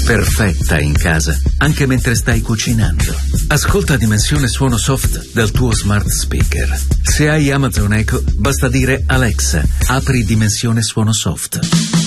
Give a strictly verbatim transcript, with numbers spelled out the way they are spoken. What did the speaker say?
perfetta in casa, anche mentre stai cucinando. Ascolta Dimensione Suono Soft dal tuo smart speaker. Se hai Amazon Echo, basta dire Alexa, apri Dimensione Suono Soft.